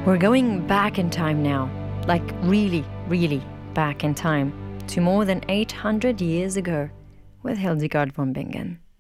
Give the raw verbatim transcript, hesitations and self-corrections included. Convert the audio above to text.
We're going back in time now, like really, really back in time, to more than eight hundred years ago with Hildegard von Bingen.